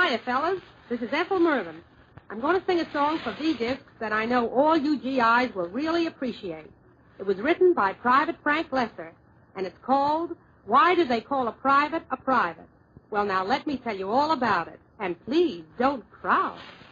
Hiya, fellas. This is Ethel Mervyn. I'm going to sing a song for V-Discs that I know all you GIs will really appreciate. It was written by Private Frank Lesser, and it's called Why Do They Call a Private a Private? Well, now, let me tell you all about it. And please, don't crowd.